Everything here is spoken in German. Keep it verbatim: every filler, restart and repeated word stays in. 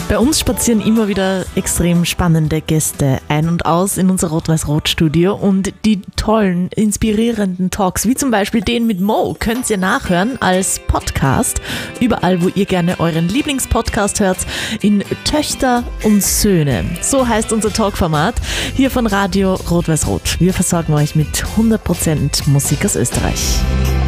Bei uns spazieren immer wieder extrem spannende Gäste ein und aus in unser Rot-Weiß-Rot-Studio und die tollen, inspirierenden Talks, wie zum Beispiel den mit Mo, könnt ihr nachhören als Podcast, überall, wo ihr gerne euren Lieblingspodcast hört, in Töchter und Söhne. So heißt unser Talkformat hier von Radio Rot-Weiß-Rot. Wir versorgen euch mit hundert Prozent Musik aus Österreich.